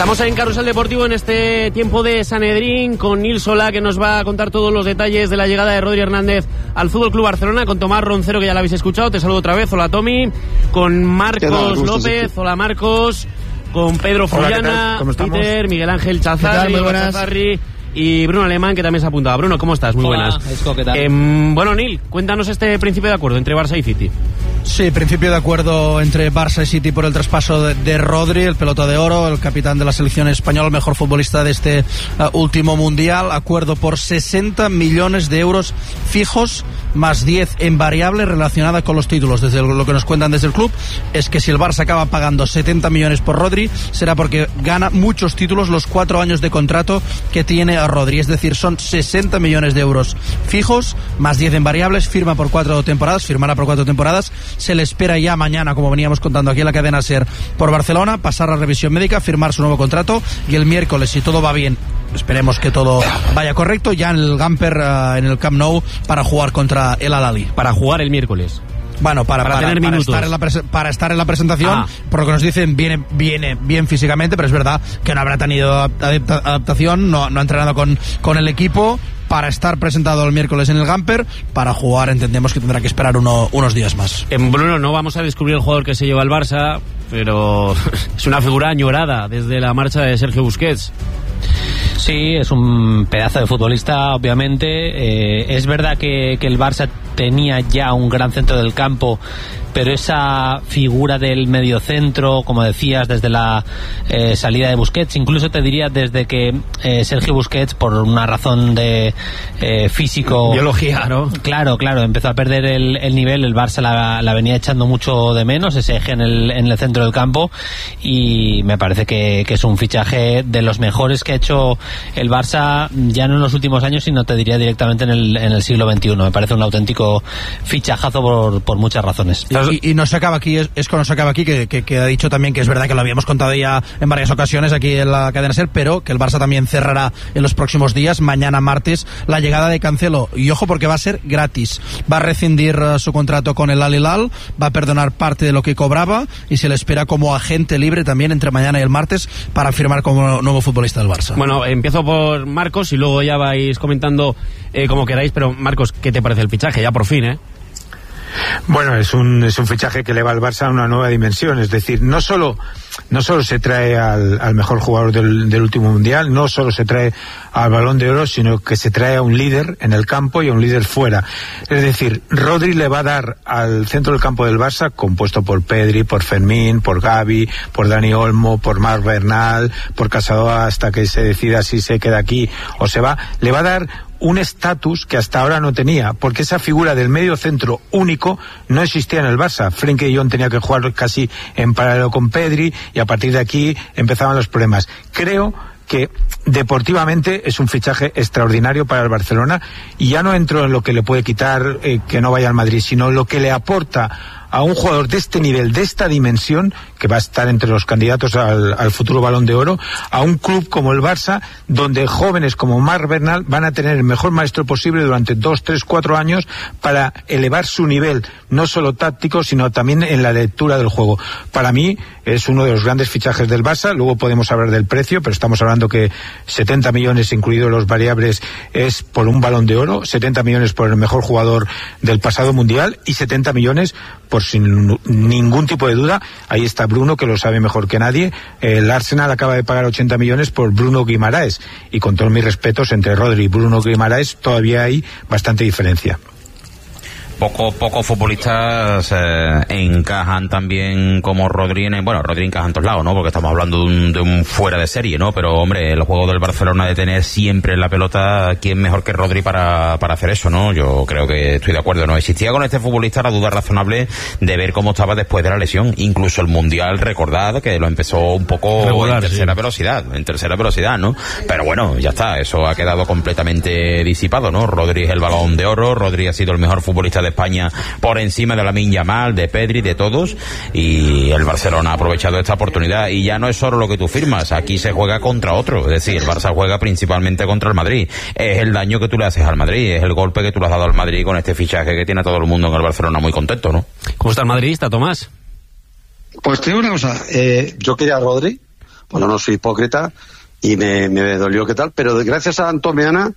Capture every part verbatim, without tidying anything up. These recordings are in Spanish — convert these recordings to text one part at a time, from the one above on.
Estamos en Carrusel Deportivo en este tiempo de Sanedrín con Nil Solá, que nos va a contar todos los detalles de la llegada de Rodri Hernández al F C Barcelona, con Tomás Roncero, que ya la habéis escuchado, te saludo otra vez, hola Tommy, con Marcos López, hola Marcos, con Pedro Fullana, Peter, Miguel Ángel Chazarri, Chazarri y Bruno Alemán, que también se ha apuntado. Bruno, ¿cómo estás? Muy hola, buenas. Esco, ¿qué tal? Eh, bueno, Nil, cuéntanos este principio de acuerdo entre Barça y City. Sí, principio de acuerdo entre Barça y City por el traspaso de, de Rodri, el pelota de oro, el capitán de la selección española, el mejor futbolista de este uh, último mundial. Acuerdo por sesenta millones de euros fijos, más diez en variable relacionada con los títulos. Desde lo que nos cuentan desde el club es que si el Barça acaba pagando setenta millones por Rodri, será porque gana muchos títulos los cuatro años de contrato que tiene a Rodri. Es decir, son sesenta millones de euros fijos, más diez en variables, firma por cuatro temporadas, firmará por cuatro temporadas. Se le espera ya mañana, como veníamos contando aquí en la cadena SER, por Barcelona, pasar la revisión médica, firmar su nuevo contrato y el miércoles, si todo va bien, esperemos que todo vaya correcto, ya en el Gamper, uh, en el Camp Nou, para jugar contra el Al-Ahly. Para jugar el miércoles. Bueno, para, para, para, tener para, minutos. Estar en la pres- para estar en la presentación, ah. por lo que nos dicen, viene, viene bien físicamente, pero es verdad que no habrá tenido adapta- adaptación, no, no ha entrenado con, con el equipo. Para estar presentado el miércoles en el Gamper, para jugar entendemos que tendrá que esperar uno, unos días más. En Bruno, no vamos a descubrir el jugador que se lleva al Barça, pero es una figura añorada desde la marcha de Sergio Busquets. Sí, es un pedazo de futbolista, obviamente. Eh, es verdad que, que el Barça tenía ya un gran centro del campo, pero esa figura del mediocentro, como decías, desde la eh, salida de Busquets, incluso te diría desde que eh, Sergio Busquets, por una razón de eh, físico... Biología, ¿no? Claro, claro, empezó a perder el, el nivel, el Barça la, la venía echando mucho de menos, ese eje en el, en el centro del campo, y me parece que, que es un fichaje de los mejores que ha hecho el Barça, ya no en los últimos años, sino te diría directamente en el, en el siglo veintiuno. Me parece un auténtico fichajazo por, por muchas razones. Y, y no se acaba aquí, es, es que no se acaba aquí, que, que, que ha dicho también que es verdad que lo habíamos contado ya en varias ocasiones aquí en la cadena SER, pero que el Barça también cerrará en los próximos días, mañana martes, la llegada de Cancelo. Y ojo, porque va a ser gratis. Va a rescindir uh, su contrato con el Al Hilal, va a perdonar parte de lo que cobraba y se le espera como agente libre también entre mañana y el martes para firmar como nuevo futbolista del Barça. Bueno, empiezo por Marcos y luego ya vais comentando eh, como queráis, pero Marcos, ¿qué te parece el fichaje? Ya por fin, ¿eh? Bueno, es un es un fichaje que eleva al Barça a una nueva dimensión, es decir, no solo no solo se trae al, al mejor jugador del, del último mundial, no solo se trae al Balón de Oro, sino que se trae a un líder en el campo y a un líder fuera. Es decir, Rodri le va a dar al centro del campo del Barça, compuesto por Pedri, por Fermín, por Gavi, por Dani Olmo, por Marc Bernal, por Casadó, hasta que se decida si se queda aquí o se va, le va a dar un estatus que hasta ahora no tenía, porque esa figura del medio centro único no existía en el Barça. Frenkie de Jong tenía que jugar casi en paralelo con Pedri y a partir de aquí empezaban los problemas. Creo que deportivamente es un fichaje extraordinario para el Barcelona y ya no entro en lo que le puede quitar eh, que no vaya al Madrid, sino lo que le aporta a un jugador de este nivel, de esta dimensión, que va a estar entre los candidatos al, al futuro Balón de Oro, a un club como el Barça, donde jóvenes como Marc Bernal van a tener el mejor maestro posible durante dos, tres, cuatro años para elevar su nivel, no solo táctico, sino también en la lectura del juego. Para mí es uno de los grandes fichajes del Barça, luego podemos hablar del precio, pero estamos hablando que setenta millones, incluidos los variables, es por un Balón de Oro, setenta millones por el mejor jugador del pasado Mundial y setenta millones por sin ningún tipo de duda, ahí está Bruno, que lo sabe mejor que nadie, el Arsenal acaba de pagar ochenta millones por Bruno Guimaraes, y con todos mis respetos, entre Rodri y Bruno Guimaraes todavía hay bastante diferencia. Poco, pocos futbolistas eh, encajan también como Rodri en, bueno, Rodri encaja en todos lados, ¿no? Porque estamos hablando de un, de un fuera de serie, ¿no? Pero, hombre, el juego del Barcelona de tener siempre la pelota, ¿quién mejor que Rodri para, para hacer eso, no? Yo creo que estoy de acuerdo, ¿no? Existía con este futbolista la duda razonable de ver cómo estaba después de la lesión. Incluso el Mundial, recordad que lo empezó un poco regular, en tercera sí. velocidad, en tercera velocidad, ¿no? Pero bueno, ya está, eso ha quedado completamente disipado, ¿no? Rodri es el Balón de Oro, Rodri ha sido el mejor futbolista de España por encima de Lamine Yamal, de Pedri, de todos, y el Barcelona ha aprovechado esta oportunidad y ya no es solo lo que tú firmas, aquí se juega contra otro, es decir, el Barça juega principalmente contra el Madrid, es el daño que tú le haces al Madrid, es el golpe que tú le has dado al Madrid con este fichaje que tiene a todo el mundo en el Barcelona muy contento, ¿no? ¿Cómo está el madridista, Tomás? Pues te digo una cosa, eh, yo quería a Rodri, pues yo no soy hipócrita y me, me dolió que tal, pero gracias a Antón Meana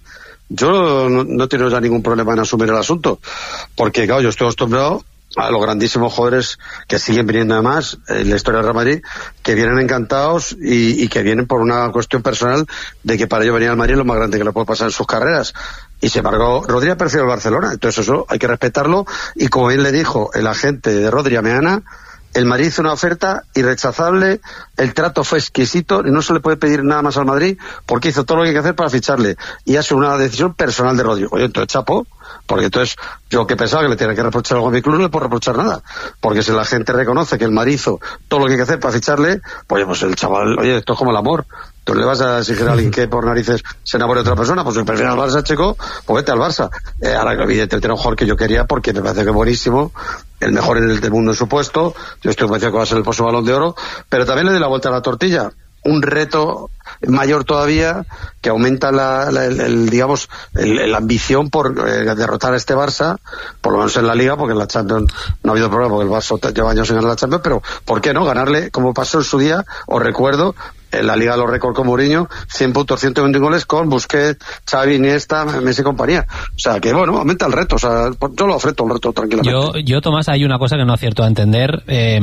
yo no, no tengo ya ningún problema en asumir el asunto, porque claro, yo estoy acostumbrado a los grandísimos jugadores que siguen viniendo además en la historia del Real Madrid, que vienen encantados y, y que vienen por una cuestión personal de que para ellos venir al Madrid es lo más grande que le puede pasar en sus carreras. Y sin embargo, Rodri ha preferido el Barcelona, entonces eso hay que respetarlo, y como bien le dijo el agente de Rodri a Meana, el Madrid hizo una oferta irrechazable, el trato fue exquisito y no se le puede pedir nada más al Madrid porque hizo todo lo que hay que hacer para ficharle, y ha sido una decisión personal de Rodri. Oye, entonces chapo, porque entonces yo que pensaba que le tenía que reprochar algo a mi club, no le puedo reprochar nada, porque si la gente reconoce que el Madrid hizo todo lo que hay que hacer para ficharle, pues, pues el chaval, oye, esto es como el amor. ¿Tú le vas a exigir a alguien que por narices se enamore de otra persona? Pues si prefieres al Barça, chico, pues vete al Barça. Eh, ahora, evidentemente, era un jugador que yo quería porque me parece que es buenísimo, el mejor en el del mundo en su puesto, yo estoy convencido que va a ser el próximo Balón de Oro, pero también le doy la vuelta a la tortilla. Un reto mayor todavía que aumenta la, la el, el, digamos el, la ambición por eh, derrotar a este Barça, por lo menos en la Liga, porque en la Champions no ha habido problema porque el Barça lleva años sin ganar la Champions, pero ¿por qué no ganarle como pasó en su día? Os recuerdo en la Liga los récords con Mourinho, cien puntos, ciento veintiuno goles con Busquets, Xavi, Iniesta, Messi y compañía. O sea, que bueno, aumenta el reto. O sea, yo lo ofrezco un reto tranquilamente. Yo, yo Tomás, hay una cosa que no acierto a entender. Eh,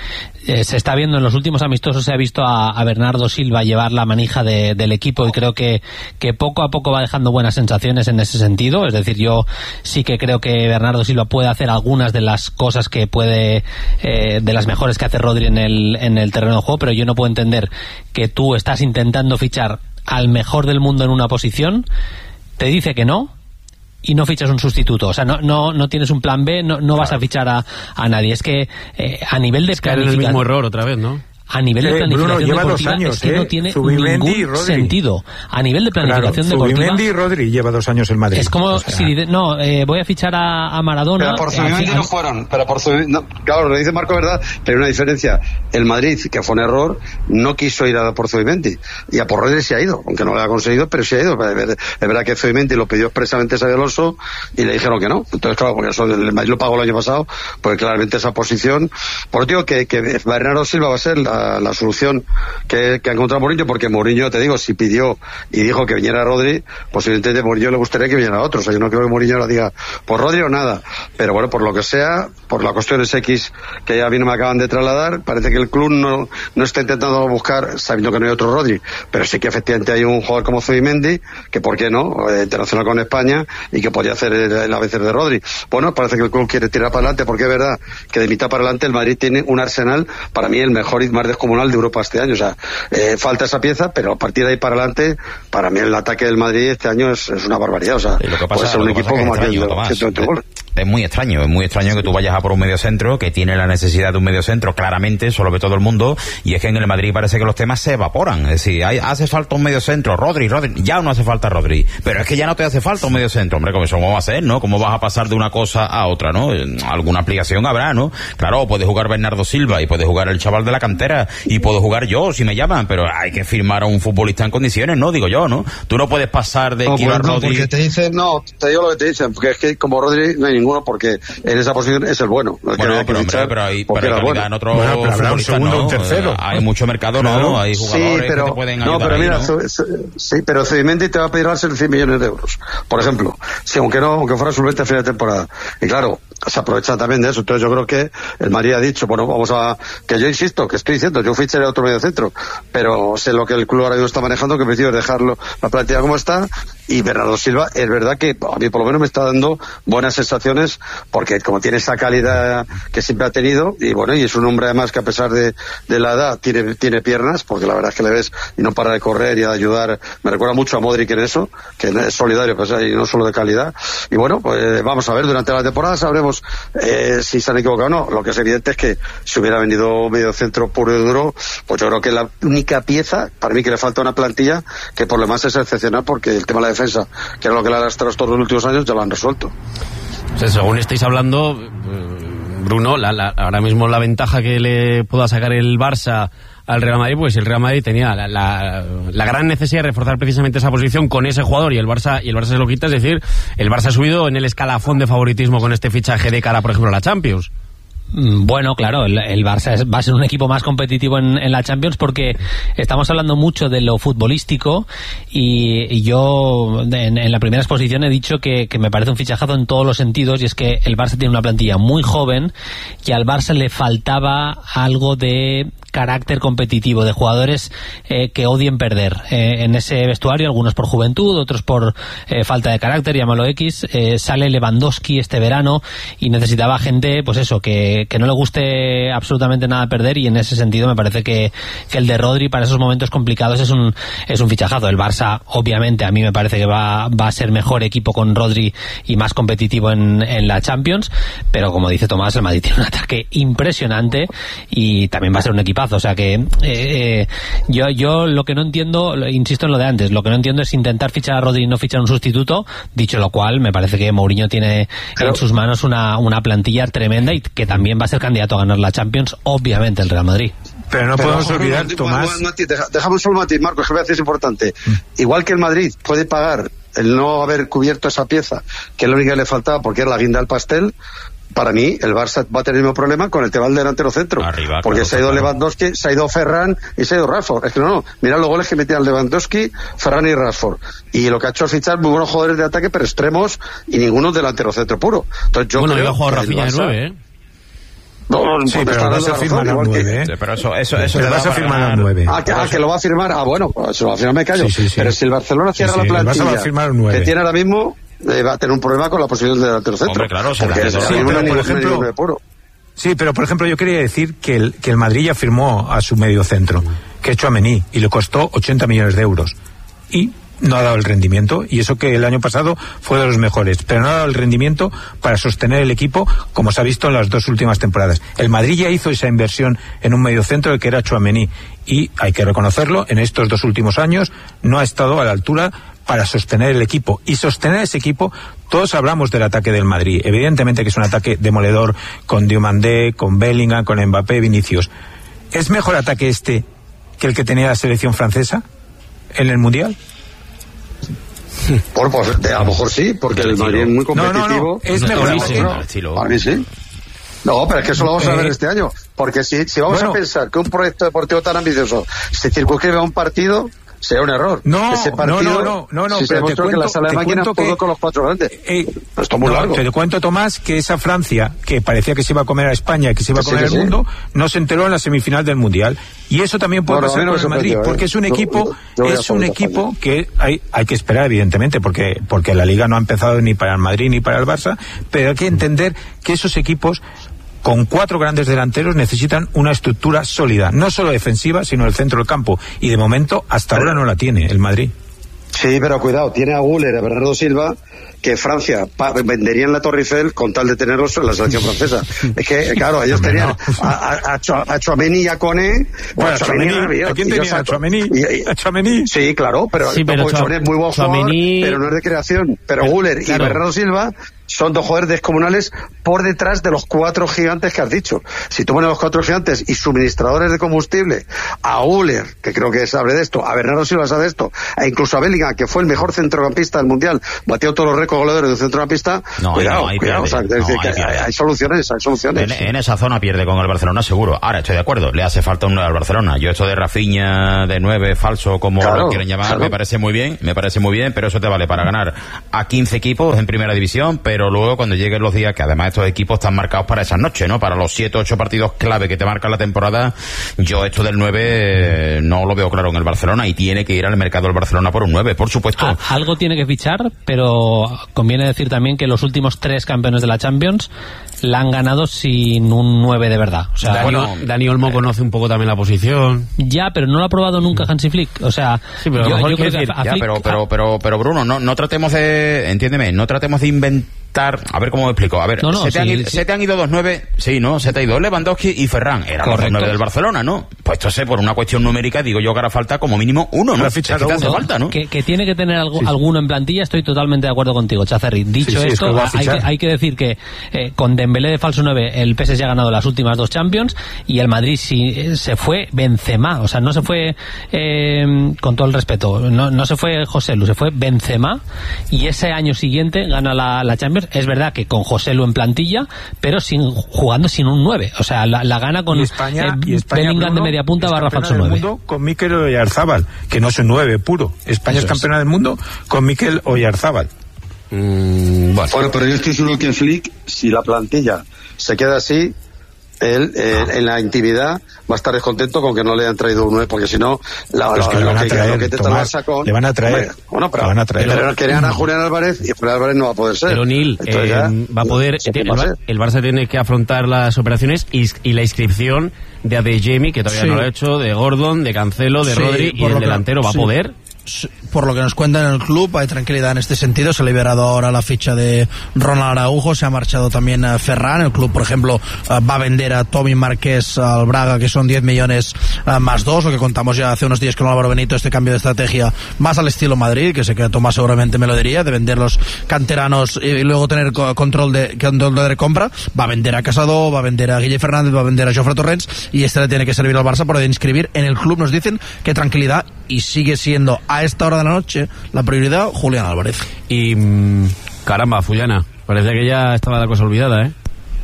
eh, se está viendo en los últimos amistosos, se ha visto a, a Bernardo Silva llevar la manija de, del equipo, y creo que, que poco a poco va dejando buenas sensaciones en ese sentido. Es decir, yo sí que creo que Bernardo Silva puede hacer algunas de las cosas que puede, eh, de las mejores que hace Rodri en el, en el terreno de juego, pero yo no puedo entender que tú estás intentando fichar al mejor del mundo en una posición, te dice que no y no fichas un sustituto. O sea, no no no tienes un plan B, no, no vas a fichar a, a nadie. Es que eh, a nivel de planificación... Es el mismo error otra vez, ¿no? A nivel de planificación Bruno, lleva deportiva dos años, es que eh. no tiene Zubimendi ningún sentido. A nivel de planificación claro, deportiva... Zubimendi y Rodri lleva dos años en Madrid. Es como o sea, si dice, no, eh, voy a fichar a, a Maradona... Pero por Zubimendi eh, no fueron. Pero por Zubimendi, no, claro, lo dice Marco, verdad, pero hay una diferencia. El Madrid, que fue un error, no quiso ir a por Zubimendi. Y a por Rodri se ha ido, aunque no lo ha conseguido, pero se ha ido. Es verdad que Zubimendi lo pidió expresamente a Xabi Alonso y le dijeron que no. Entonces, claro, porque eso el Madrid lo pagó el año pasado, pues claramente esa posición... Por eso digo que, que Bernardo Silva va a ser la, la solución que, que ha encontrado Mourinho, porque Mourinho, te digo, si pidió y dijo que viniera Rodri, pues evidentemente Mourinho le gustaría que viniera otro. O sea, yo no creo que Mourinho lo diga por Rodri o nada, pero bueno, por lo que sea, por las cuestiones X que ya a mí no me acaban de trasladar, parece que el club no, no está intentando buscar, sabiendo que no hay otro Rodri, pero sí que efectivamente hay un jugador como Zubimendi, que por qué no, eh, internacional con España, y que podría hacer el, el A B C de Rodri. Bueno, parece que el club quiere tirar para adelante, porque es verdad que de mitad para adelante el Madrid tiene un arsenal, para mí el mejor y más descomunal de Europa este año. O sea, eh, falta esa pieza, pero a partir de ahí para adelante, para mí el ataque del Madrid este año es, es una barbaridad. O sea, lo que pasa, puede ser un equipo como aquel de ciento veinte goles. Es muy extraño, es muy extraño que tú vayas a por un mediocentro que tiene la necesidad de un mediocentro, claramente, eso lo ve todo el mundo, y es que en el Madrid parece que los temas se evaporan. Es decir, hay, hace falta un mediocentro, Rodri, Rodri, ya no hace falta Rodri, pero es que ya no te hace falta un mediocentro, hombre, ¿cómo eso va a hacer, no? ¿Cómo vas a pasar de una cosa a otra, no? Alguna aplicación habrá, ¿no? Claro, puede jugar Bernardo Silva y puede jugar el chaval de la cantera y puedo jugar yo si me llaman, pero hay que firmar a un futbolista en condiciones, ¿no? Digo yo, ¿no? Tú no puedes pasar de no, quiero a no, Rodri... porque te dicen, no, te digo lo que te dicen, porque es que como Rodri no hay ninguno, porque en esa posición es el bueno. El bueno, que pero, hombre, pero hay, pero hay calidad bueno. en otro bueno, pero habrá un segundo o ¿no? un tercero. Hay mucho mercado, ¿no? Claro. Hay jugadores sí, pero, que te pueden no, ayudar pero mira, ahí, ¿no? Sí, pero Zubimendi te va a pedir darse cien millones de euros, por ejemplo. Sí, aunque no, aunque fuera solvente a final de temporada. Y claro, se aprovecha también de eso. Entonces yo creo que el Madrid ha dicho, bueno, vamos a... Que yo insisto, que estoy diciendo, yo ficharé otro medio centro, pero sé lo que el club ahora mismo está manejando, que me decido dejarlo, la plantilla como está, y Bernardo Silva, es verdad que a mí por lo menos me está dando buenas sensaciones, porque como tiene esa calidad que siempre ha tenido, y bueno, y es un hombre además que a pesar de, de la edad tiene, tiene piernas, porque la verdad es que le ves y no para de correr y de ayudar, me recuerda mucho a Modric en eso, que es solidario, pues, y no solo de calidad, y bueno, pues vamos a ver, durante la temporada sabremos eh, si se han equivocado o no. Lo que es evidente es que si hubiera vendido medio centro puro y duro, pues yo creo que la única pieza, para mí que le falta una plantilla, que por lo demás es excepcional, porque el tema de la defensa, que era lo que le ha arrastrado estos dos últimos años, ya lo han resuelto. O sea, según estáis hablando, Bruno, la, la, ahora mismo la ventaja que le pueda sacar el Barça al Real Madrid, pues el Real Madrid tenía la, la, la gran necesidad de reforzar precisamente esa posición con ese jugador, y el Barça y el Barça se lo quita, es decir, el Barça ha subido en el escalafón de favoritismo con este fichaje de cara, por ejemplo, a la Champions. Bueno, claro, el, el Barça es, va a ser un equipo más competitivo en, en la Champions porque estamos hablando mucho de lo futbolístico y, y yo en, en la primera exposición he dicho que, que me parece un fichajazo en todos los sentidos, y es que el Barça tiene una plantilla muy joven y al Barça le faltaba algo de carácter competitivo, de jugadores eh, que odien perder eh, en ese vestuario, algunos por juventud, otros por eh, falta de carácter, llámalo X. Eh, sale Lewandowski este verano y necesitaba gente, pues eso, que, que no le guste absolutamente nada perder, y en ese sentido me parece que, que el de Rodri para esos momentos complicados es un es un fichajazo. El Barça, obviamente, a mí me parece que va, va a ser mejor equipo con Rodri y más competitivo en, en la Champions, pero como dice Tomás, el Madrid tiene un ataque impresionante y también va a ser un equipazo. O sea que eh, eh, yo yo lo que no entiendo, insisto en lo de antes, lo que no entiendo es intentar fichar a Rodri y no fichar un sustituto, dicho lo cual me parece que Mourinho tiene claro en sus manos una, una plantilla tremenda y que también va a ser candidato a ganar la Champions, obviamente el Real Madrid. Pero no Pero podemos olvidar, no, Tomás... no, no, deja, dejamos solo un matiz, Marcos, que voy a decir es importante. Mm. Igual que el Madrid puede pagar el no haber cubierto esa pieza, que es lo único que le faltaba porque era la guinda del pastel, para mí el Barça va a tener el mismo problema con el tema del delantero centro. Arriba, porque claro, se ha ido claro. Lewandowski, se ha ido Ferran y se ha ido Rashford. Es que no, no, mira los goles que metían Lewandowski, Ferran y Rashford. Y lo que ha hecho es fichar muy buenos jugadores de ataque, pero extremos, y ninguno delantero centro puro. Entonces yo bueno, creo iba a jugar Rafinha de nueve, ¿eh? No, no, sí, pero el Barça firma a nueve, ¿eh? Sí, pero eso, eso, eso el Barça firma a nueve. Ah, que, ah, que lo va a firmar. Ah, bueno, pues al final me callo. Sí, sí, sí. Pero si el Barcelona cierra sí, sí, la plantilla el Barça va a firmar un nueve. Que tiene ahora mismo, eh, va a tener un problema con la posición del delantero centro. Hombre, claro, porque es sí, pero, por ejemplo, puro. Sí, pero por ejemplo yo quería decir que el, que el Madrid ya firmó a su medio centro, que es Tchouaméni, y le costó ochenta millones de euros. Y no ha dado el rendimiento, y eso que el año pasado fue de los mejores, pero no ha dado el rendimiento para sostener el equipo como se ha visto en las dos últimas temporadas. El Madrid ya hizo esa inversión en un mediocentro que era Tchouaméni, y hay que reconocerlo, en estos dos últimos años no ha estado a la altura para sostener el equipo, y sostener ese equipo. Todos hablamos del ataque del Madrid, evidentemente que es un ataque demoledor con Diomandé, con Bellingham, con Mbappé, Vinicius. ¿Es mejor ataque este que el que tenía la selección francesa en el Mundial? Por, pues, de, a lo mejor sí, porque el Madrid es muy competitivo. No, no, no, es mejor no, para mí sí. No, pero es que eso lo vamos a ver eh, este año. Porque si, si vamos bueno, a pensar que un proyecto deportivo tan ambicioso se circunscribe a un partido, será un error. No, ese partido, no, no, no, no, si pero se te cuento, que la sala de máquinas pudo con los cuatro grandes. Eh, pero esto es muy no, largo. Te cuento, Tomás, que esa Francia, que parecía que se iba a comer a España, que se iba a comer al sí, sí. mundo, no se enteró en la semifinal del Mundial. Y eso también puede bueno, pasar no con el Madrid, porque es un equipo, yo, yo es un equipo que hay, hay que esperar, evidentemente, porque, porque la Liga no ha empezado ni para el Madrid ni para el Barça, pero hay que entender que esos equipos con cuatro grandes delanteros necesitan una estructura sólida, no solo defensiva, sino el centro del campo, y de momento hasta ahora no la tiene el Madrid. Sí, pero cuidado, tiene a Güler, a Bernardo Silva, que Francia pa- vendería en la Torre Eiffel con tal de tenerlos en la selección francesa. Es que, claro, ellos tenían a, a, a, Cho, a Tchouaméni y a Koné. Bueno, a Tchouaméni, ¿a quién tenía? ¿A Tchouaméni? ¿A Tchouaméni? Sí, claro, pero, sí, pero Tchouaméni es muy buen jugador, pero no es de creación. Pero Güler claro. y Bernardo Silva son dos jugadores descomunales por detrás de los cuatro gigantes que has dicho. Si tú pones los cuatro gigantes y suministradores de combustible, a Güler, que creo que sabe de esto, a Bernardo Silva sabe de esto, e incluso a Bellingham, que fue el mejor centrocampista del Mundial, batió todos los récords goleadores de centrocampista, no, cuidado, no, cuidado, o sea, no, decir, hay, que hay, hay soluciones, hay soluciones. En, en esa zona pierde con el Barcelona seguro. Ahora, estoy de acuerdo, le hace falta un nueve al Barcelona. Yo esto de Rafinha de nueve, falso, como claro, lo quieren llamar, claro. me parece muy bien, me parece muy bien, pero eso te vale para ganar a quince equipos en primera división, pero luego cuando lleguen los días, que además estos equipos están marcados para esas noches, ¿no? Para los siete o ocho partidos clave que te marcan la temporada, yo esto del nueve eh, no lo veo claro en el Barcelona, y tiene que ir al mercado del Barcelona por un nueve, por supuesto. Ah, algo tiene que fichar, pero conviene decir también que los últimos tres campeones de la Champions la han ganado sin un nueve de verdad. O sea, Dani, bueno, Dani Olmo eh, conoce un poco también la posición. Ya, pero no lo ha probado nunca Hansi Flick. O sea, sí, pero, yo, yo creo decir, que a, a ya, Flick, pero, pero, pero, pero Bruno, no, no tratemos de, entiéndeme, no tratemos de inventar. A ver cómo me explico. A ver, no, no, se, te sí, han, sí. se te han ido dos nueve, sí, ¿no? Se te ha ido Lewandowski y Ferran. Eran los nueve del Barcelona, ¿no? Pues entonces, por una cuestión numérica, digo yo que hará falta como mínimo uno, ¿no? Es que te hace falta, ¿no? Que, que tiene que tener algo, sí. alguno en plantilla, estoy totalmente de acuerdo contigo, Chazerri. Dicho sí, sí, esto, es que hay, que, hay que decir que eh, con Dembélé de falso nueve, el P S G ha ganado las últimas dos Champions, y el Madrid sí, eh, se fue Benzema. O sea, no se fue, eh, con todo el respeto, no, no se fue José Lu, se fue Benzema, y ese año siguiente gana la, la Champions Champions. Es verdad que con Joselu en plantilla, pero sin jugando sin un nueve. O sea, la, la gana con España, eh, y España, Bellingham Bruno, de media punta barra falso nueve. Mundo con Mikel Oyarzábal, que no es un nueve puro. España Eso es campeona es. del mundo con Mikel Oyarzábal. Mm, bueno. bueno, pero yo estoy seguro que Flick, si la plantilla se queda así, él eh, en la intimidad va a estar descontento con que no le hayan traído un nueve, porque si no la, pues la, que lo, van a que, traer, lo que te Tomás, con, le van a traer hombre, bueno, pero, van a traer pero querían a Julián Álvarez y Julián Álvarez no va a poder ser. Pero Nil eh, ya, va a poder sí, el, el Barça tiene que afrontar las operaciones y, y la inscripción de Adeyemi, que todavía sí. no lo ha hecho, de Gordon, de Cancelo, de sí, Rodri, y el delantero va sí. a poder. Por lo que nos cuentan en el club, hay tranquilidad en este sentido. Se ha liberado ahora la ficha de Ronald Araujo, se ha marchado también a Ferran. El club, por ejemplo, va a vender a Tommy Márquez al Braga, que son diez millones más dos, lo que contamos ya hace unos días con Álvaro Benito, este cambio de estrategia más al estilo Madrid, que sé que Tomás seguramente me lo diría, de vender los canteranos y luego tener control de, control de compra. Va a vender a Casado, va a vender a Guille Fernández, va a vender a Jofre Torrents, y este le tiene que servir al Barça para inscribir en el club. Nos dicen que tranquilidad, y sigue siendo a esta hora de la noche la prioridad Julián Álvarez. Y mmm, caramba, Fullana, parecía que ya estaba la cosa olvidada, ¿eh?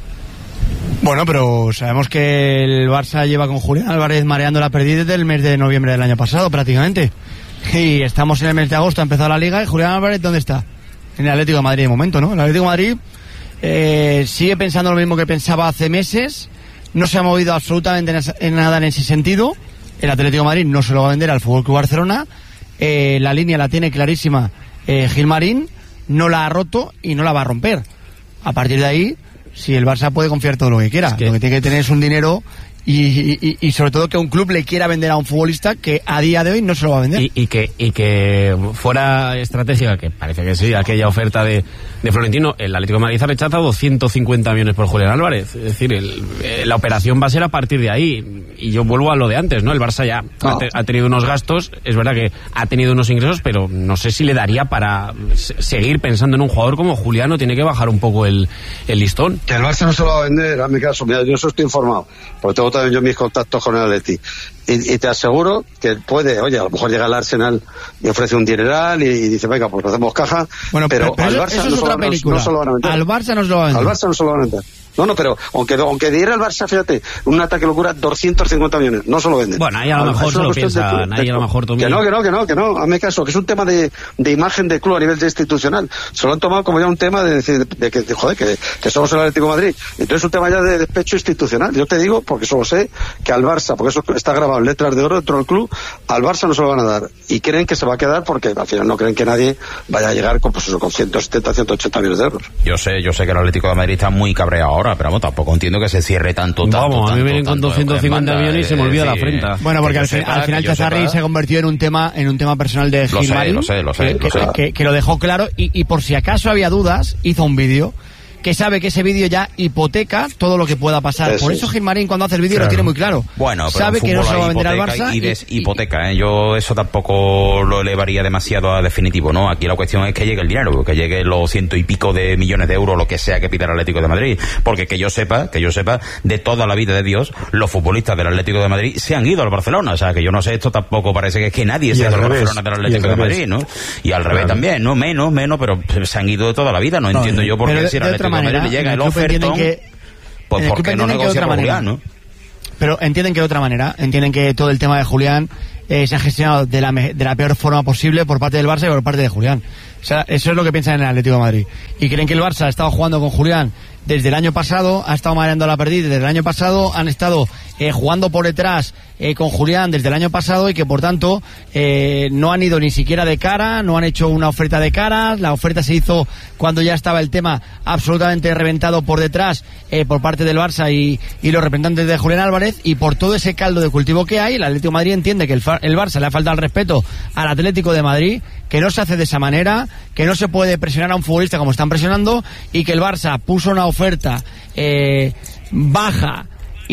Bueno, pero sabemos que el Barça lleva con Julián Álvarez mareando la pérdida desde el mes de noviembre del año pasado prácticamente, y estamos en el mes de agosto, ha empezado la Liga, y Julián Álvarez ¿dónde está? En el Atlético de Madrid de momento, ¿no? El Atlético de Madrid eh, sigue pensando lo mismo que pensaba hace meses, no se ha movido absolutamente en nada en ese sentido. El Atlético de Madrid no se lo va a vender al F C Barcelona. Eh, la línea la tiene clarísima eh, Gilmarín, no la ha roto y no la va a romper. A partir de ahí, si el Barça puede confiar todo lo que quiera, es que... lo que tiene que tener es un dinero y, y, y sobre todo que un club le quiera vender a un futbolista que a día de hoy no se lo va a vender. Y, y, que, y que fuera estratégica, que parece que sí, aquella oferta de, de Florentino, el Atlético de Madrid ha rechazado ciento cincuenta millones por Julián Álvarez. Es decir, el, la operación va a ser a partir de ahí. Y yo vuelvo a lo de antes, ¿no? El Barça ya no. ha, te, ha tenido unos gastos, es verdad que ha tenido unos ingresos, pero no sé si le daría para seguir pensando en un jugador como Julián, tiene que bajar un poco el, el listón. Que el Barça no se lo va a vender, a mi caso, mira, yo eso estoy informado, porque tengo también yo mis contactos con el Atleti, y, y te aseguro que puede, oye, a lo mejor llega al Arsenal y ofrece un dineral y, y dice, venga, pues hacemos caja, bueno, pero, pero, pero al Barça eso no, es otra no, película. no se lo van a vender. Al Barça no se lo va a vender. Al Barça no se lo van a vender. No, no, pero aunque aunque diera el Barça, fíjate, un ataque locura, doscientos cincuenta millones, no se lo venden. Bueno, ahí a lo mejor se lo piensan, ahí a lo mejor tú Que no, que no, que no, que no, hazme caso, que es un tema de, de imagen del club a nivel de institucional. Se lo han tomado como ya un tema de decir, de que, de, joder, que, que somos el Atlético de Madrid. Entonces es un tema ya de despecho institucional. Yo te digo, porque solo sé, que al Barça, porque eso está grabado en letras de oro dentro del club, al Barça no se lo van a dar. Y creen que se va a quedar porque al final no creen que nadie vaya a llegar con, pues eso, con ciento setenta, ciento ochenta millones de euros. Yo sé, yo sé que el Atlético de Madrid está muy cabreado ahora, pero vamos, tampoco entiendo que se cierre tanto, tanto, vamos, a mí tanto, me vienen con doscientos cincuenta millones y se me olvida la frente. Bueno, porque al, sepa, al final Chazarri se ha convertido en un tema en un tema personal de Gilmarín, lo sé, lo sé, lo sé, que, lo sé. Que, que, que lo dejó claro y, y por si acaso había dudas, hizo un vídeo que sabe que ese vídeo ya hipoteca todo lo que pueda pasar. Eso. Por eso Gilmarín cuando hace el vídeo claro. lo tiene muy claro. Bueno, pero sabe que no se lo va a vender al Barça y, des, y hipoteca, ¿eh? Yo eso tampoco lo elevaría demasiado a definitivo, ¿no? Aquí la cuestión es que llegue el dinero, que llegue los ciento y pico de millones de euros, lo que sea que pida el Atlético de Madrid, porque que yo sepa, que yo sepa, de toda la vida de Dios, los futbolistas del Atlético de Madrid se han ido al Barcelona, o sea, que yo no sé, esto tampoco parece que es que nadie se ha ido al Barcelona del Atlético de Madrid, ¿no? Y al revés también, ¿no? Menos, menos, pero se han ido de toda la vida, no, no entiendo yo por qué si al Atlético de Madrid le llega el ofertón, pues ¿por qué no negocia con Julián, no? Pero entienden que de otra manera, entienden que todo el tema de Julián eh, se ha gestionado de la, de la peor forma posible por parte del Barça y por parte de Julián. O sea, eso es lo que piensan en el Atlético de Madrid. Y creen que el Barça ha estado jugando con Julián desde el año pasado, ha estado mareando la pérdida desde el año pasado, han estado eh, jugando por detrás eh, con Julián desde el año pasado y que por tanto eh, no han ido ni siquiera de cara, no han hecho una oferta de cara, la oferta se hizo cuando ya estaba el tema absolutamente reventado por detrás eh, por parte del Barça y, y los representantes de Julián Álvarez, y por todo ese caldo de cultivo que hay, el Atlético de Madrid entiende que el, el Barça le ha faltado el respeto al Atlético de Madrid, que no se hace de esa manera, que no se puede presionar a un futbolista como están presionando, y que el Barça puso una oferta eh, baja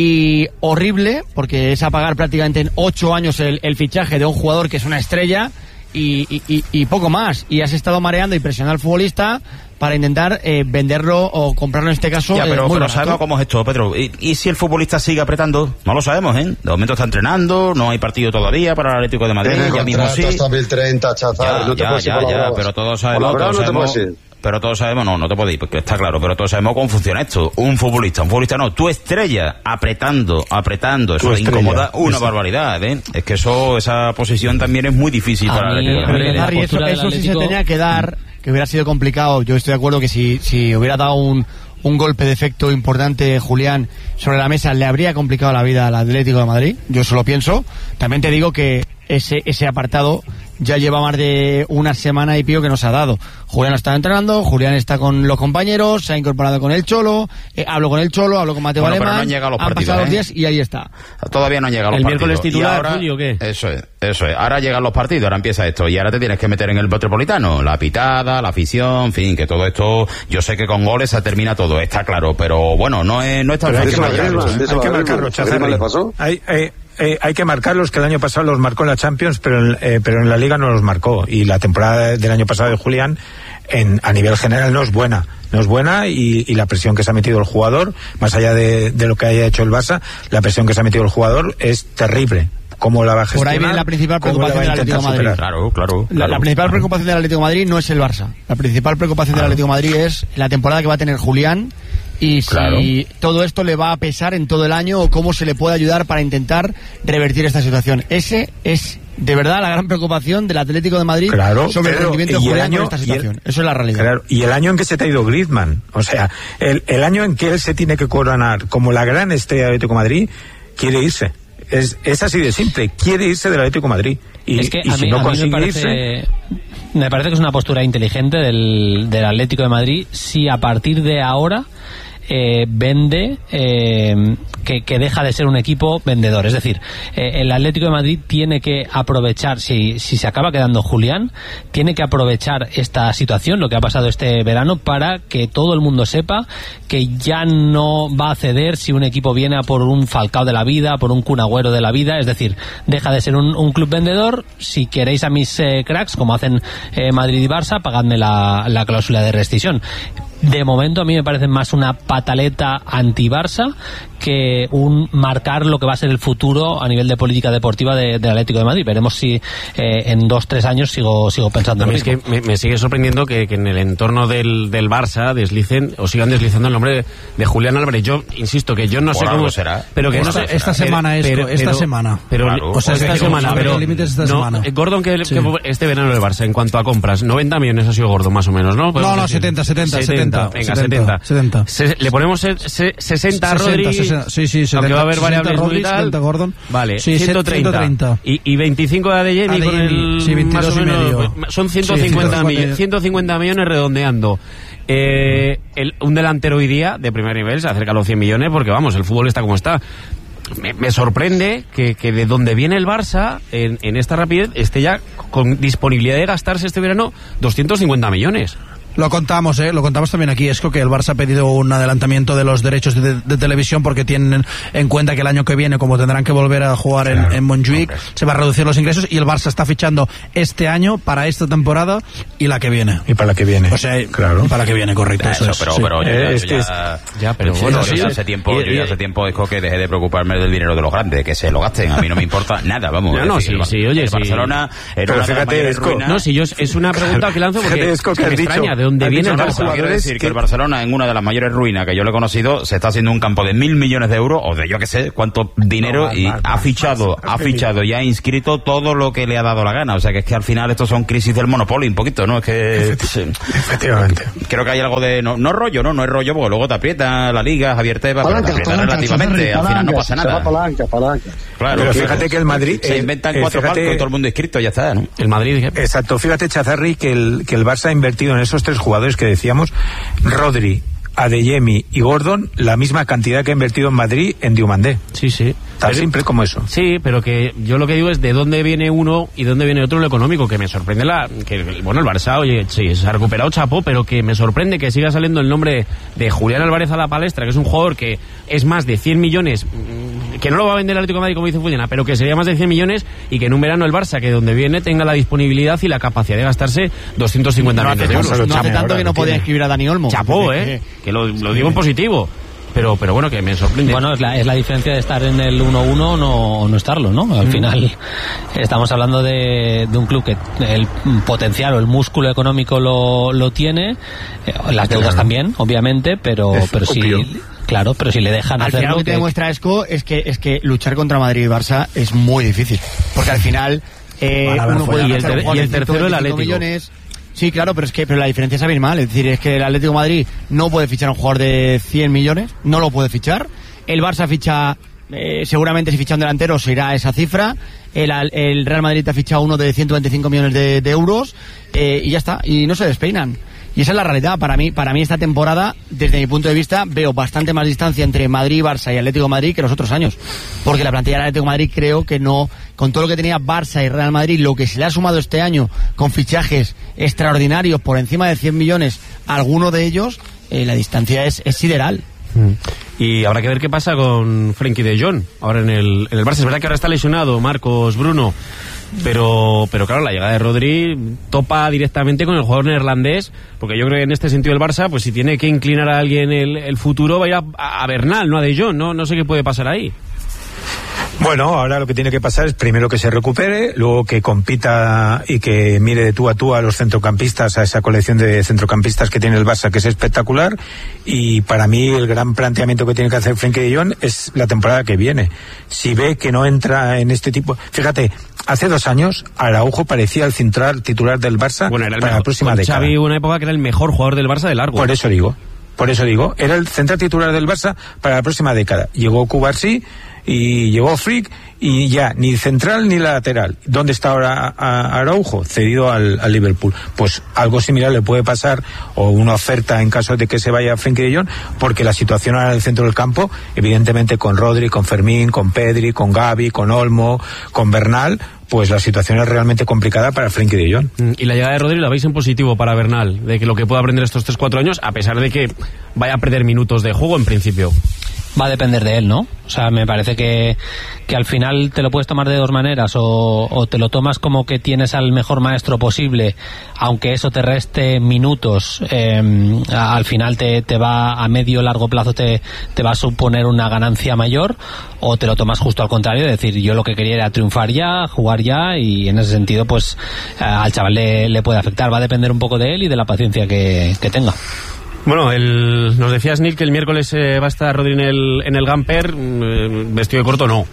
y horrible, porque es a pagar prácticamente en ocho años el, el fichaje de un jugador que es una estrella y, y, y, y poco más, y has estado mareando y presionando al futbolista para intentar eh, venderlo o comprarlo en este caso. Ya, pero, eh, muy pero barato. sabemos cómo es esto, Pedro. ¿Y, ¿Y si el futbolista sigue apretando? No lo sabemos, ¿eh? De momento está entrenando, no hay partido todavía para el Atlético de Madrid. Tiene ya mismo sí. hasta dos mil treinta, Chazar, ya, no te ya, puedes ya, ir por ya, la pero todos sabemos, por la todos no sabemos, te puedes ir. pero todos sabemos, no, no te podéis, porque está claro, pero todos sabemos cómo funciona esto. Un futbolista, un futbolista no, tu estrella, apretando, apretando, eso incomoda una eso. barbaridad, ¿eh? Es que eso, esa posición también es muy difícil a para mí, el Atlético. Eso, eso sí se tenía que dar, que hubiera sido complicado. Yo estoy de acuerdo que si, si hubiera dado un, un golpe de efecto importante Julián sobre la mesa, le habría complicado la vida al Atlético de Madrid. Yo eso lo pienso. También te digo que ese, ese apartado ya lleva más de una semana y pico que nos ha dado. Julián está entrenando, Julián está con los compañeros, se ha incorporado con el Cholo, eh, hablo con el Cholo, hablo con Mateo bueno, Alemán, pero no han llegado los han partidos, pasado ¿eh? los días y ahí está. Todavía no han llegado los ¿El partidos. miércoles titular, ahora, Julio, o qué? Eso es, eso es. Ahora llegan los partidos, ahora empieza esto, y ahora te tienes que meter en el Metropolitano, la pitada, la afición, en fin, que todo esto, yo sé que con goles se termina todo, está claro, pero bueno, no es, no es tan fácil. Hay que marcarlo, Chazarri. Hay, hay, Eh, hay que marcarlos, que el año pasado los marcó en la Champions, pero, eh, pero en la Liga no los marcó. Y la temporada del año pasado de Julián, en, a nivel general, no es buena. No es buena y, y la presión que se ha metido el jugador, más allá de, de lo que haya hecho el Barça, la presión que se ha metido el jugador es terrible. ¿Cómo la va a gestionar? Por ahí viene la principal preocupación del Atlético de Madrid. Claro, claro, La, claro, la principal claro. preocupación del Atlético de Madrid no es el Barça. La principal preocupación Claro. del Atlético de Madrid es la temporada que va a tener Julián y si Claro. todo esto le va a pesar en todo el año o cómo se le puede ayudar para intentar revertir esta situación. Ese es de verdad la gran preocupación del Atlético de Madrid Claro, sobre pero, el rendimiento de y el Julián año- con esta y el- situación. Eso es la realidad. Claro, y el año en que se te ha ido Griezmann, o sea, el, el año en que él se tiene que coronar como la gran estrella del Atlético de Madrid, quiere irse. Es, es así de simple, quiere irse del Atlético de Madrid. Y, es que y a si mí, no a mí me consigue parece irse... me parece que es una postura inteligente del, del Atlético de Madrid si a partir de ahora eh, vende eh, que, que deja de ser un equipo vendedor. Es decir, eh, el Atlético de Madrid tiene que aprovechar, si, si se acaba quedando Julián, tiene que aprovechar esta situación, lo que ha pasado este verano, para que todo el mundo sepa que ya no va a ceder si un equipo viene a por un Falcao de la vida, por un Kun Agüero de la vida. Es decir, deja de ser un, un club vendedor. Si queréis a mis eh, cracks, como hacen eh, Madrid y Barça, pagadme la, la cláusula de rescisión. De momento a mí me parece más una pataleta anti-Barça que un marcar lo que va a ser el futuro a nivel de política deportiva de, del Atlético de Madrid. Veremos si eh, en dos, tres años sigo sigo pensando A lo mí es mismo. que me, me sigue sorprendiendo que, que en el entorno del, del Barça deslicen o sigan deslizando el nombre de, de Julián Álvarez. Yo insisto que yo no Por sé algo cómo será. pero que Esta- no sé, esta pero- semana es- pero- esta pero- semana. pero Claro. o sea, O sea, esta que semana abre pero el límite esta no, semana. eh, Gordon que, Sí. que este verano del Barça en cuanto a compras noventa millones ha sido gordo más o menos, ¿no? No, no, setenta, setenta, setenta. Venga, setenta, setenta. setenta. Se- le ponemos se- se- sesenta a Rodri, sesenta, sí, sí, setenta, aunque va a haber sesenta variables Rodri, muy tal. setenta Gordon. Vale, Sí, ciento treinta. ciento treinta. Y, y veinticinco de Adeyemi con Adeyemi, el sí, veintidós más o y menos, medio. pues, son ciento Sí, cincuenta, ciento cincuenta. millones, ciento cincuenta millones redondeando. Eh, el, un delantero hoy día de primer nivel se acerca a los cien millones porque vamos, el fútbol está como está. Me, me sorprende que, que de donde viene el Barça en, en esta rapidez esté ya con disponibilidad de gastarse este verano doscientos cincuenta millones. Lo contamos, ¿eh? Lo contamos también aquí, Esco, que el Barça ha pedido un adelantamiento de los derechos de, de televisión porque tienen en cuenta que el año que viene, como tendrán que volver a jugar en, Claro, en Montjuic, hombre. se va a reducir los ingresos y el Barça está fichando este año para esta temporada y la que viene. Y para la que viene. O sea, claro. para la que viene, correcto. Ya, eso eso, es, pero, sí. pero yo, Eh, ya- es yo que ya, ya, pero sí, bueno, yo sí. ya hace tiempo, Y- yo ya y- hace tiempo dijo que deje de preocuparme del dinero de los grandes, que se lo gasten, a mí no me importa nada, vamos. No, es no, decir, sí, el- sí, oye, el sí. Barcelona era Pero una de las fíjate, mayores Esco, ruinas. No, si yo es una pregunta que lanzo porque Fíjate, Esco, que me has dicho- extraña de dónde has viene dicho el que Barça. los Quiero jugadores decir que, que- el Barcelona, en una de las mayores ruinas, que yo le he conocido, se está haciendo un campo de mil millones de euros, o de yo que sé cuánto dinero, No, más, y más, ha más, fichado, más, ha más, fichado y ha inscrito todo lo que le ha dado la gana. O sea que es que al final estos son crisis del monopolio, un poquito, ¿no? Es que sí. Efectivamente. Creo que hay algo de... No, no rollo, ¿no? No es rollo, porque luego te aprieta la liga, Javier Tebas, pero te Palanca, aprieta palanca, relativamente. Chazarri, Al final no palanca, pasa se va nada. palanca, palanca. Claro, Pero sí, fíjate que el Madrid... se eh, inventan eh, cuatro fíjate- palcos, todo el mundo inscrito y ya está, ¿no? El Madrid dije, Exacto, fíjate, Chazarri, que el, que el Barça ha invertido en esos tres jugadores que decíamos, Rodri, Adeyemi y Gordon, la misma cantidad que ha invertido en Madrid en Diomandé. sí, sí. Tan Pero- simple como eso. Sí, pero que yo lo que digo es de dónde viene uno y dónde viene otro lo económico, que me sorprende la que bueno, el Barça, oye, sí, se ha recuperado chapó, pero que me sorprende que siga saliendo el nombre de Julián Álvarez a la palestra, que es un jugador que es más de cien millones, mm, que no lo va a vender el Atlético de Madrid como dice Fullana, pero que sería más de cien millones y que en un verano el Barça, que donde viene tenga la disponibilidad y la capacidad de gastarse doscientos cincuenta No millones hace, de euros. tanto, no hace Chapó, tanto ahora que no lo podía tiene. escribir a Dani Olmo. Chapó, Que- eh, que lo, lo digo en positivo. pero pero bueno, que me sorprende. Bueno, es la, es la diferencia de estar en el uno uno o no, no estarlo, ¿no? Al mm. final estamos hablando de, de un club que el potencial o el músculo económico lo, lo tiene, eh, las deudas claro. también, obviamente, pero, pero sí... Claro, pero si le dejan al hacerlo... Al final lo que te demuestra Esco es que, es que luchar contra Madrid y Barça es muy difícil. Porque al final eh, uno puede y el, ter- y el tercero el Atlético. Millones. Sí, claro, pero es que pero la diferencia es abismal. Es decir, es que el Atlético de Madrid no puede fichar a un jugador de cien millones, no lo puede fichar. El Barça ficha, eh, seguramente si ficha un delantero se irá a esa cifra. El, el Real Madrid ha fichado uno de ciento veinticinco millones de, de euros eh, y ya está, y no se despeinan. Y esa es la realidad. Para mí, para mí esta temporada, desde mi punto de vista, veo bastante más distancia entre Madrid, Barça y Atlético de Madrid que los otros años. Porque la plantilla del Atlético de Madrid creo que no, con todo lo que tenía Barça y Real Madrid, lo que se le ha sumado este año con fichajes extraordinarios por encima de cien millones, alguno de ellos, eh, la distancia es, es sideral. Y habrá que ver qué pasa con Frenkie de Jong ahora en el, en el Barça. Es verdad que ahora está lesionado Marcos Bruno, pero pero claro, la llegada de Rodri topa directamente con el jugador neerlandés, porque yo creo que en este sentido el Barça, pues si tiene que inclinar a alguien el, el futuro, va a ir a, a Bernal, no a De Jong. No, no sé qué puede pasar ahí. Bueno, ahora lo que tiene que pasar es primero que se recupere, luego que compita y que mire de tú a tú a los centrocampistas, a esa colección de centrocampistas que tiene el Barça, que es espectacular. Y para mí el gran planteamiento que tiene que hacer Frenkie de Jong es la temporada que viene. Si ve que no entra en este tipo... Fíjate, hace dos años Araujo parecía el central titular del Barça bueno, era el para mejor, la próxima década. Xavi hubo una época que era el mejor jugador del Barça de largo. Por eso digo, por eso digo, era el central titular del Barça para la próxima década. Llegó Cubarsí y llegó Frick y ya ni central ni lateral. ¿Dónde está ahora Araujo? Cedido al, al Liverpool. Pues algo similar le puede pasar, o una oferta en caso de que se vaya Frenkie de Jong, porque la situación ahora en el centro del campo, evidentemente con Rodri, con Fermín, con Pedri, con Gavi, con Olmo, con Bernal, pues la situación es realmente complicada para Frenkie de Jong. Y la llegada de Rodri la veis en positivo para Bernal, de que lo que pueda aprender estos tres cuatro años, a pesar de que vaya a perder minutos de juego en principio. Va a depender de él, ¿no? O sea, me parece que, que al final te lo puedes tomar de dos maneras, o, o te lo tomas como que tienes al mejor maestro posible, aunque eso te reste minutos, eh, al final te, te va a medio largo plazo te, te va a suponer una ganancia mayor, o te lo tomas justo al contrario, es decir, yo lo que quería era triunfar ya, jugar ya, y en ese sentido pues al chaval le, le puede afectar. Va a depender un poco de él y de la paciencia que, que tenga. Bueno, el, nos decías, Nick, que el miércoles eh, va a estar Rodri en el, en el Gamper, eh, vestido de corto, no.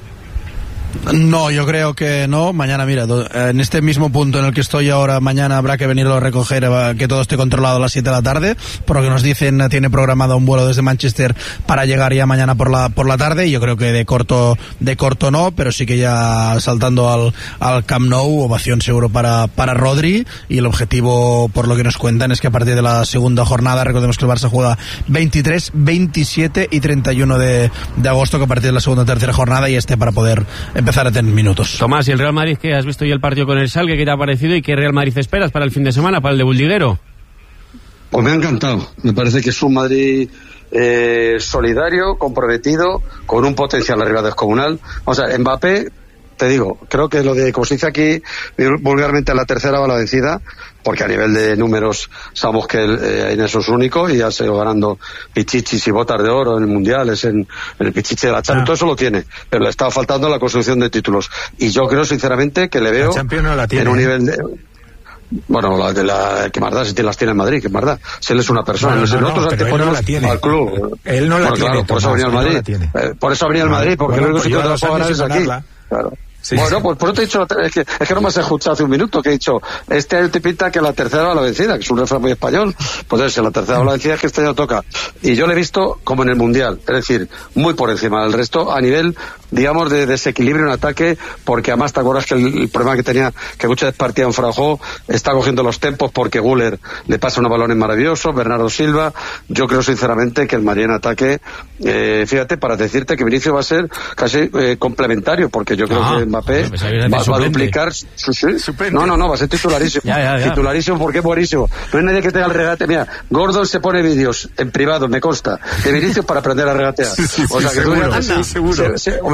No, yo creo que no. Mañana, mira, en este mismo punto en el que estoy ahora, mañana habrá que venirlo a recoger, que todo esté controlado a las siete de la tarde. Por lo que nos dicen, tiene programado un vuelo desde Manchester para llegar ya mañana por la por la tarde. Y yo creo que de corto de corto no, pero sí que ya saltando al, al Camp Nou, ovación seguro para, para Rodri. Y el objetivo, por lo que nos cuentan, es que a partir de la segunda jornada, recordemos que el Barça juega veintitrés, veintisiete y treinta y uno de, de agosto, que a partir de la segunda o tercera jornada y esté para poder empezar a tener minutos. Tomás, ¿y el Real Madrid qué? ¿Has visto ya el partido con el Schalke? ¿Qué te ha parecido? ¿Y qué Real Madrid esperas para el fin de semana, para el de Buldiguero? Pues me ha encantado. Me parece que es un Madrid eh, solidario, comprometido, con un potencial arriba descomunal. O sea, Mbappé, te digo, creo que lo de, como se dice aquí vulgarmente, la tercera va la vencida, porque a nivel de números sabemos que el, eh, en eso es único, y ya se ha ido ganando pichichis y botas de oro en mundiales, en, en el pichichi de la Champions, ah. todo eso lo tiene, pero le estaba faltando la construcción de títulos, y yo creo sinceramente que le veo no la tiene, en un nivel de... Bueno, la de la que más da, si las tiene en Madrid, que más da. Si él es una persona, no, no, no, nosotros no, anteponemos no al club. Él no la bueno, tiene. Claro, por eso venía al Madrid. Eh, por eso venía al Madrid, porque bueno, el único sitio pues donde la puedo ganar es aquí. Claro. Sí, bueno, sí. Pues por eso te he dicho, es que, es que no me has escuchado hace un minuto, que he dicho, este año te pinta que la tercera va la vencida, que es un refrán muy español, pues si la tercera va la vencida es que este año toca. Y yo le he visto como en el Mundial, es decir, muy por encima del resto, a nivel, digamos, de desequilibrio en ataque, porque además te acuerdas que el, el problema que tenía, que muchas veces partía en Fraujó, está cogiendo los tempos porque Güler le pasa unos balones maravillosos, Bernardo Silva, yo creo sinceramente que el Madrid en ataque, eh, fíjate, para decirte que Vinicius va a ser casi eh, complementario, porque yo creo ah. que Mbappé va, va a duplicar su, sí, no, no, no, va a ser titularísimo ya, ya, ya. titularísimo porque es buenísimo, no hay nadie que tenga el regate. Mira, Gordon se pone vídeos en privado, me consta, de Vinicius para aprender a regatear, sí, sí, o sea sí, que seguro, tú sí, seguro. Se, se,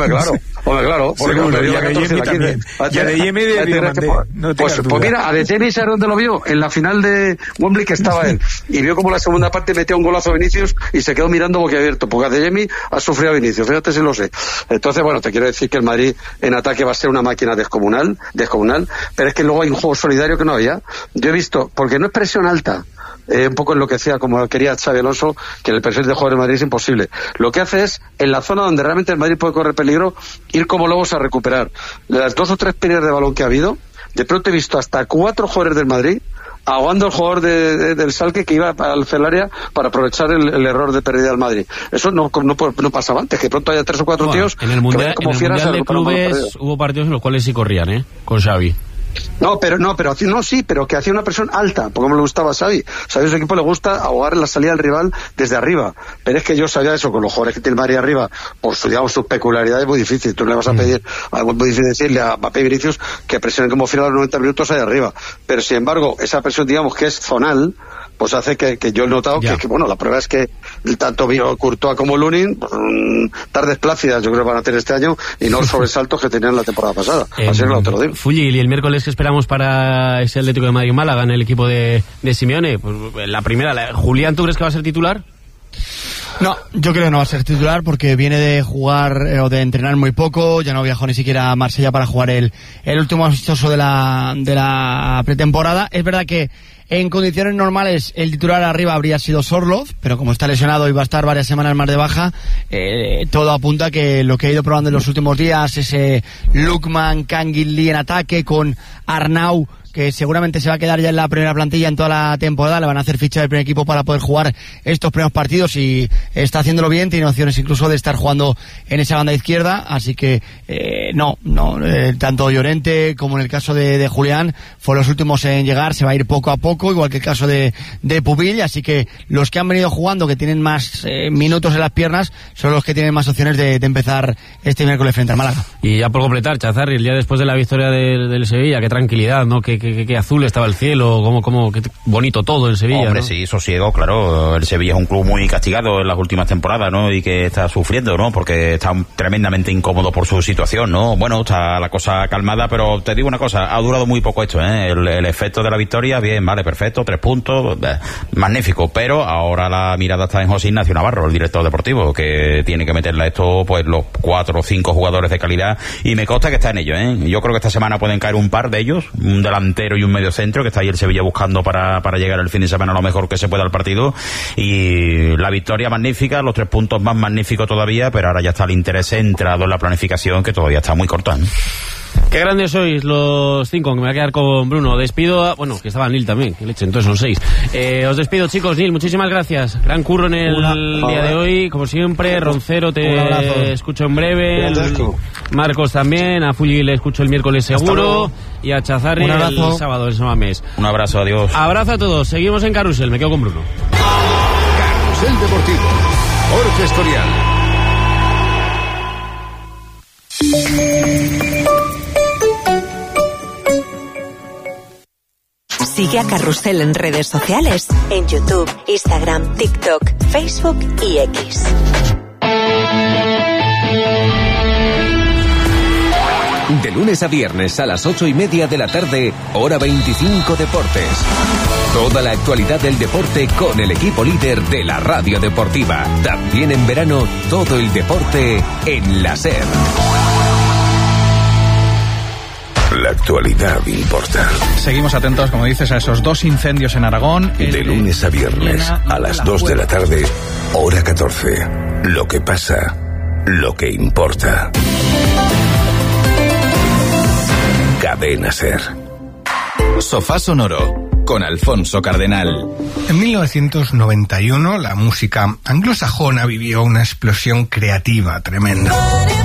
Hombre, claro, hombre, claro. Porque Seguro, me dio y la catorce, Adeyemi la también. quince. Y Adeyemi de La Diamante, que po- no tengas pues, duda. pues mira, Adeyemi, ¿sabes dónde lo vio? En la final de Wembley, que estaba él. Y vio como la segunda parte metía un golazo a Vinicius y se quedó mirando boquiabierto, porque Adeyemi ha sufrido a Vinicius, fíjate si lo sé. Entonces, bueno, te quiero decir que el Madrid en ataque va a ser una máquina descomunal, descomunal, pero es que luego hay un juego solidario que no había. Yo he visto, porque no es presión alta, Eh, un poco enloquecida como quería Xabi Alonso, que el perfil de jugador de Madrid es imposible. Lo que hace es, en la zona donde realmente el Madrid puede correr peligro, ir como lobos a recuperar. Las dos o tres pérdidas de balón que ha habido, de pronto he visto hasta cuatro jugadores del Madrid ahogando al jugador de, de, del Schalke que iba al área para aprovechar el, el error de pérdida del Madrid. Eso no, no, no pasaba antes, que pronto haya tres o cuatro Bueno, tíos en el mundial, como en el fieras mundial a de recuperar un balón clubes perdido. hubo partidos en los cuales sí corrían, ¿eh? Con Xavi. No, pero no, pero no, sí, pero que hacía una presión alta, porque me le gustaba a Xavi. Xavi a su equipo le gusta ahogar en la salida del rival desde arriba. Pero es que yo sabía eso, con los jugadores que tiene el Madrid arriba, por su, digamos, sus peculiaridades, es muy difícil. Tú no le vas a pedir, es muy difícil decirle a Mbappé y Vinicius que presionen como final a los noventa minutos ahí arriba. Pero sin embargo, esa presión, digamos, que es zonal, pues hace que, que yo he notado que, que, bueno, la prueba es que tanto Courtois como Lunin, pues, mm, tardes plácidas yo creo que van a tener este año y no sobresaltos que tenían la temporada pasada. Eh, Así es, claro, te lo digo. Fulli, ¿y el miércoles que esperamos para ese Atlético de Madrid-Málaga en el equipo de, de Simeone? Pues la primera, la, Julián, ¿tú crees que va a ser titular? No, yo creo que no va a ser titular porque viene de jugar eh, o de entrenar muy poco, ya no viajó ni siquiera a Marsella para jugar el, el último amistoso de la, de la pretemporada. Es verdad que en condiciones normales el titular arriba habría sido Sorloth, pero como está lesionado y va a estar varias semanas más de baja, eh, todo apunta que lo que ha ido probando en los últimos días, ese Lookman, Kangin Lee en ataque con Arnau, que seguramente se va a quedar ya en la primera plantilla en toda la temporada, le van a hacer ficha del primer equipo para poder jugar estos primeros partidos y está haciéndolo bien, tiene opciones incluso de estar jugando en esa banda izquierda, así que eh, no, no eh, tanto Llorente como en el caso de, de Julián fueron los últimos en llegar, se va a ir poco a poco, igual que el caso de, de Pubil, así que los que han venido jugando, que tienen más eh, minutos en las piernas, son los que tienen más opciones de, de empezar este miércoles frente al Málaga. Y ya por completar, Chazarri, el día después de la victoria del, del Sevilla, qué tranquilidad, ¿no? Qué, qué, qué azul estaba el cielo, cómo, cómo, qué bonito todo en Sevilla. Hombre, ¿no? sí, sosiego, claro. El Sevilla es un club muy castigado en las últimas temporadas, ¿no? Y que está sufriendo, ¿no? Porque está tremendamente incómodo por su situación, ¿no? Bueno, está la cosa calmada, pero te digo una cosa, ha durado muy poco esto, ¿eh? El, el efecto de la victoria, bien, vale, perfecto, tres puntos, eh, magnífico, pero ahora la mirada está en José Ignacio Navarro, el director deportivo, que tiene que meterle a esto, pues, los cuatro o cinco jugadores de calidad, y me consta que está en ello, ¿eh? Yo creo que esta semana pueden caer un par de ellos, un delantero y un medio centro, que está ahí el Sevilla buscando para, para llegar el fin de semana lo mejor que se pueda al partido, y la victoria magnífica, los tres puntos más magníficos todavía, pero ahora ya está el interés centrado en la planificación, que todavía está muy corta, ¿eh? Qué grandes sois los cinco, que me voy a quedar con Bruno. Despido a... Bueno, que estaba Neil también, que leche, entonces son seis. Eh, os despido, chicos. Neil, muchísimas gracias. Gran curro en el Una, día de hoy, como siempre. Roncero, te escucho en breve. Marcos también. A Fulli le escucho el miércoles seguro. Y a Chazarri el sábado, el sábado mes. Un abrazo, adiós. Abrazo a todos. Seguimos en Carrusel. Me quedo con Bruno. Carrusel Deportivo. Jorge Escorial. Sigue a Carrusel en redes sociales, en YouTube, Instagram, TikTok, Facebook y X. De lunes a viernes a las ocho y media de la tarde, hora veinticinco Deportes. Toda la actualidad del deporte con el equipo líder de la radio deportiva. También en verano, todo el deporte en la SER. La actualidad importa. Seguimos atentos, como dices, a esos dos incendios en Aragón. De lunes a viernes a las dos de la tarde, hora catorce. Lo que pasa, lo que importa. Cadena SER. Sofá Sonoro, con Alfonso Cardenal. En mil novecientos noventa y uno, la música anglosajona vivió una explosión creativa tremenda.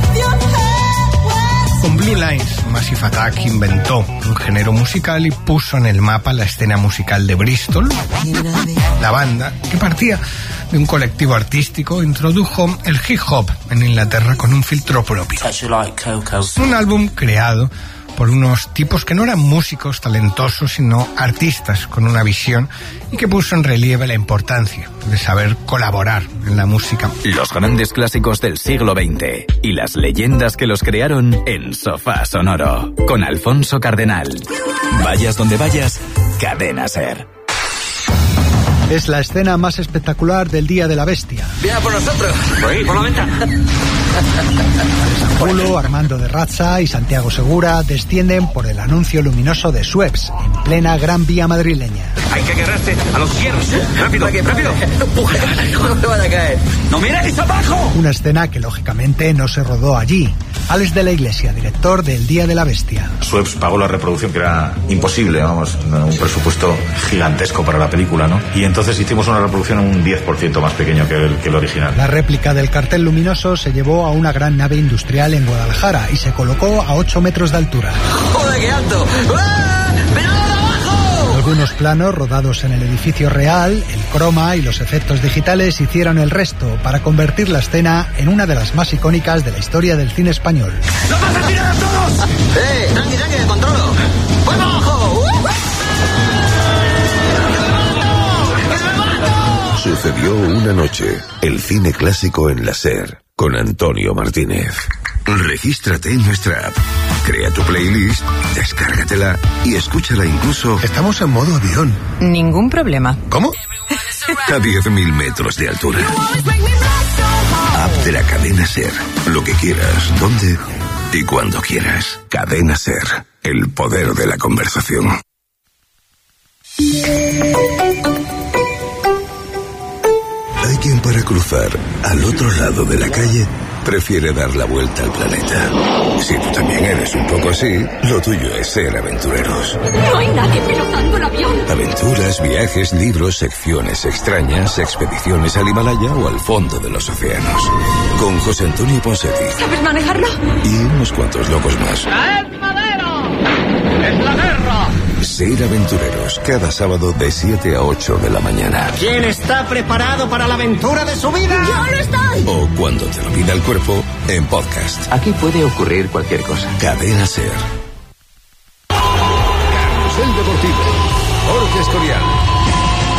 Con Blue Lines, Massive Attack inventó un género musical y puso en el mapa la escena musical de Bristol. La banda, que partía de un colectivo artístico, introdujo el hip hop en Inglaterra con un filtro propio. Un álbum creado por unos tipos que no eran músicos talentosos, sino artistas con una visión, y que puso en relieve la importancia de saber colaborar en la música. Los grandes clásicos del siglo veinte y las leyendas que los crearon en Sofá Sonoro, con Alfonso Cardenal. Vayas donde vayas, Cadena SER. Es la escena más espectacular del Día de la Bestia. ¡Viene por nosotros! ¡Por ahí, por la venta! Polo, Armando de Razza y Santiago Segura descienden por el anuncio luminoso de Schweppes, en plena Gran Vía madrileña. Hay que agarrarse a los hierros. ¡Rápido, rápido! ¡Empuje! ¡No me van a caer! ¡No mires abajo! Una escena que lógicamente no se rodó allí. Alex de la Iglesia, director del Día de la Bestia. Schweppes pagó la reproducción, que era imposible, vamos, un presupuesto gigantesco para la película, ¿no? Y entonces hicimos una reproducción un diez por ciento más pequeño que el, que el original. La réplica del cartel luminoso se llevó a una gran nave industrial en Guadalajara y se colocó a ocho metros de altura. ¡Joder, qué alto! ¡Ah! ¡Venad abajo! Algunos planos rodados en el edificio real, el croma y los efectos digitales hicieron el resto para convertir la escena en una de las más icónicas de la historia del cine español. ¡No vas a tirar a todos! ¡Eh! ¡Tranqui, tranqui! ¡Controlo! ¡Voy para abajo! Sucedió una noche, el cine clásico en la SER, con Antonio Martínez. Regístrate en nuestra app, crea tu playlist, descárgatela y escúchala incluso... Estamos en modo avión. Ningún problema. ¿Cómo? A diez mil metros de altura. App de la cadena SER. Lo que quieras, donde y cuando quieras. Cadena SER. El poder de la conversación. Hay quien para cruzar al otro lado de la calle prefiere dar la vuelta al planeta. Si tú también eres un poco así, lo tuyo es ser aventureros. No hay nadie pilotando el avión. Aventuras, viajes, libros, secciones extrañas, expediciones al Himalaya o al fondo de los océanos. Con José Antonio Ponseti. ¿Sabes manejarlo? Y unos cuantos locos más. ¡Es madero! ¡Es la guerra! Ser aventureros, cada sábado de siete a ocho de la mañana. ¿Quién está preparado para la aventura de su vida? ¡Yo no estoy! O cuando te lo pida el cuerpo, en podcast. Aquí puede ocurrir cualquier cosa. Cadena SER. Carrusel Deportivo. Jorge Escorial.